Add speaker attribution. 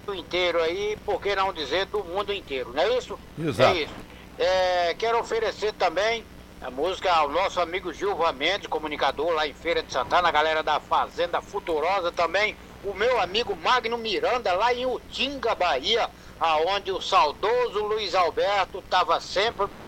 Speaker 1: inteiro aí, por que não dizer do mundo inteiro, não é isso?
Speaker 2: Exato.
Speaker 1: É isso. Quero oferecer também a música ao nosso amigo Gilva Mendes, comunicador lá em Feira de Santana, a galera da Fazenda Futurosa também, o meu amigo Magno Miranda lá em Utinga, Bahia, aonde o saudoso Luiz Alberto estava sempre